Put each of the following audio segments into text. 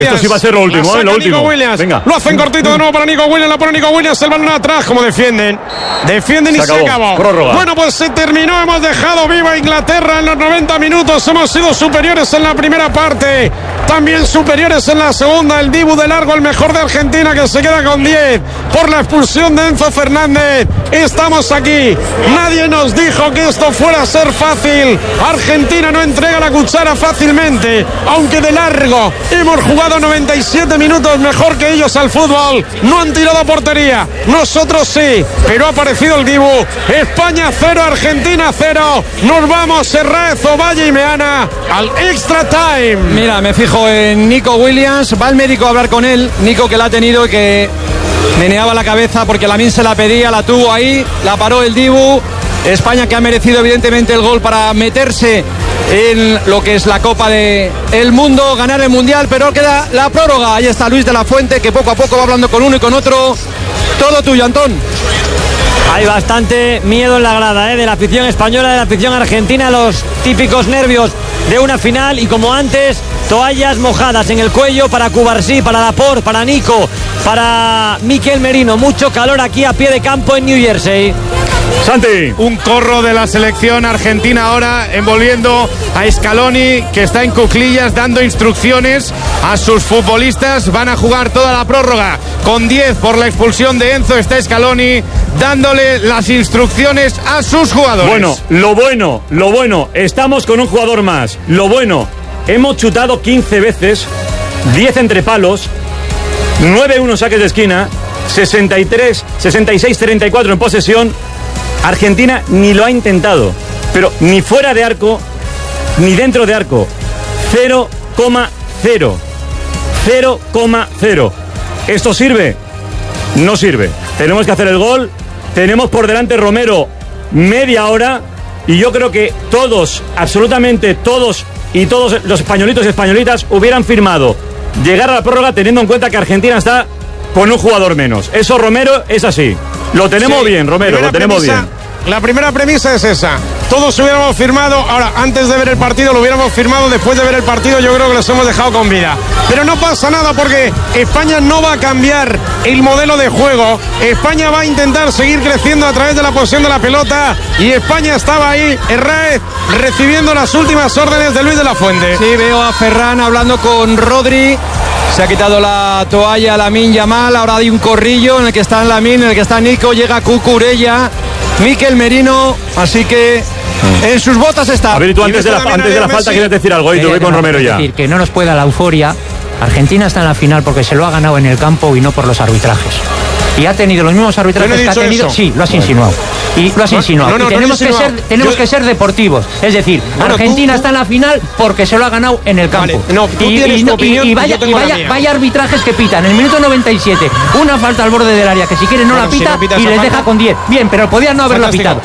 Esto sí va a ser lo último, lo último. Venga. Lo hacen cortito de nuevo para Nico Williams. La pone Nico Williams. El balón atrás. Como defienden. Defienden y se acabó. Prórroga. Bueno, pues se terminó. Hemos dejado viva Inglaterra en los 90 minutos. Hemos sido superiores en la primera parte. También superiores en la segunda. El Dibu de largo, el mejor de Argentina, que se queda con 10 por la expulsión de Enzo Fernández. Estamos aquí. Nadie nos dijo que esto fuera a ser fácil. Argentina no entrega la cuchara fácilmente. Aunque de largo hemos jugado 97 minutos mejor que ellos al fútbol. No han tirado a portería. Nosotros sí. Pero ha aparecido el Dibu. España 0, Argentina 0. Nos vamos, Serraez, Ovalle y Meana al extra time. Mira, me fijo en Nico Williams. Va el médico a hablar con él. Nico, que la ha tenido y que meneaba la cabeza porque Lamine se la pedía, la tuvo ahí, la paró el Dibu. España, que ha merecido evidentemente el gol para meterse en lo que es la Copa del Mundo, ganar el Mundial, pero queda la prórroga. Ahí está Luis de la Fuente, que poco a poco va hablando con uno y con otro. Todo tuyo, Antón. Hay bastante miedo en la grada, de la afición española, de la afición argentina, los típicos nervios de una final. Y como antes, toallas mojadas en el cuello para Cubarsí, para Laporte, para Nico, para Mikel Merino. Mucho calor aquí a pie de campo en New Jersey. Santi. Un corro de la selección argentina ahora envolviendo a Scaloni, que está en cuclillas dando instrucciones a sus futbolistas. Van a jugar toda la prórroga con 10 por la expulsión de Enzo. Está Scaloni dándole las instrucciones a sus jugadores. Bueno, lo bueno, estamos con un jugador más. Lo bueno, hemos chutado 15 veces, 10 entre palos, 9-1 saques de esquina, 66-34 en posesión. Argentina ni lo ha intentado, pero ni fuera de arco, ni dentro de arco. 0,0. 0,0. ¿Esto sirve? No sirve. Tenemos que hacer el gol. Tenemos por delante Romero media hora. Y yo creo que todos, absolutamente todos, y todos los españolitos y españolitas hubieran firmado llegar a la prórroga teniendo en cuenta que Argentina está con un jugador menos. Eso, Romero, es así. Lo tenemos bien, Romero, lo tenemos bien. La primera premisa es esa. Todos hubiéramos firmado, ahora, antes de ver el partido, lo hubiéramos firmado, después de ver el partido, yo creo que los hemos dejado con vida. Pero no pasa nada porque España no va a cambiar el modelo de juego. España va a intentar seguir creciendo a través de la posesión de la pelota. Y España estaba ahí, Herrera, recibiendo las últimas órdenes de Luis de la Fuente. Sí, veo a Ferran hablando con Rodri. Se ha quitado la toalla Lamine Yamal. Ahora hay un corrillo en el que está Lamine, en el que está Nico. Llega Cucurella, Mikel Merino. Así que en sus botas está. A ver, y tú antes de la falta quieres decir algo. Y tú voy con Romero ya. Es decir, que no nos pueda la euforia. Argentina está en la final porque se lo ha ganado en el campo y no por los arbitrajes. Y ha tenido los mismos arbitrajes que ha tenido. Eso. Sí, lo has insinuado. Y lo has insinuado. No, y tenemos que ser deportivos. Es decir, Argentina está en la final porque se lo ha ganado en el campo. Vale, no, tú tienes tu opinión y vaya arbitrajes que pitan. En el minuto 97, una falta al borde del área que si quieren no la pita, y les deja con 10. Bien, pero podían no haberla pitado.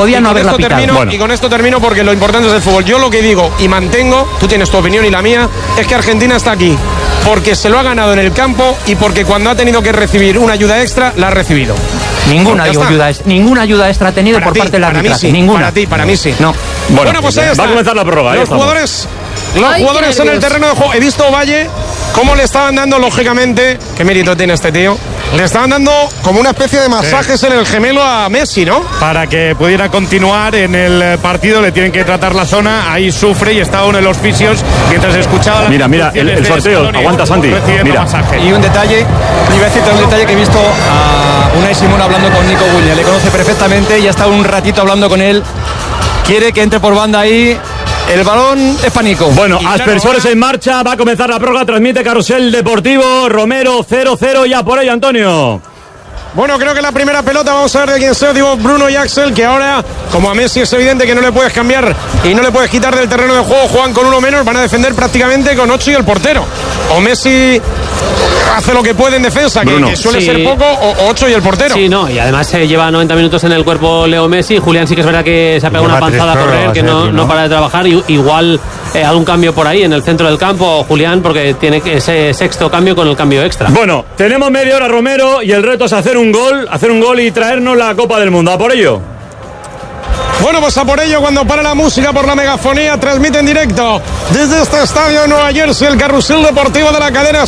Y con esto termino porque lo importante es el fútbol. Yo lo que digo y mantengo, tú tienes tu opinión y la mía, es que Argentina está aquí porque se lo ha ganado en el campo y porque cuando ha tenido que recibir una ayuda extra, la ha recibido. Ninguna ayuda extra ha tenido por parte del arbitraje. Ninguna. Para mí sí. No. Bueno, pues ahí está. Va a comenzar la prórroga. Los jugadores en el terreno de juego. He visto Valle cómo le estaban dando, lógicamente, qué mérito tiene este tío. Le estaban dando como una especie de masajes en el gemelo a Messi, ¿no? Para que pudiera continuar en el partido le tienen que tratar la zona. Ahí sufre y está uno de los fisios mientras escuchaba las Mira, el sorteo. Aguanta, Santi. Mira. Y un detalle, iba a decirte un detalle que he visto a Unai Simón hablando con Nico Williams. Le conoce perfectamente y ha estado un ratito hablando con él. Quiere que entre por banda ahí. El balón es para Nico. Bueno, aspersores en marcha. Va a comenzar la prórroga. Transmite Carrusel Deportivo. Romero 0-0. Ya por ello, Antonio. Bueno, creo que la primera pelota, vamos a ver de quién sea, digo Bruno y Axel, que ahora, como a Messi es evidente que no le puedes cambiar y no le puedes quitar del terreno de juego, juegan con uno menos, van a defender prácticamente con 8 y el portero. O Messi hace lo que puede en defensa, que suele ser poco, o 8 y el portero. Sí, no, y además se lleva 90 minutos en el cuerpo Leo Messi. Julián sí que es verdad que se ha pegado una panzada a correr, que no para de trabajar. Igual algún cambio por ahí en el centro del campo, Julián, porque tiene ese sexto cambio con el cambio extra. Bueno, tenemos media hora, Romero, y el reto es hacer un gol y traernos la Copa del Mundo. ¿A por ello? Bueno, pues a por ello, cuando para la música por la megafonía, transmite en directo desde este estadio de Nueva Jersey el carrusel deportivo de la cadena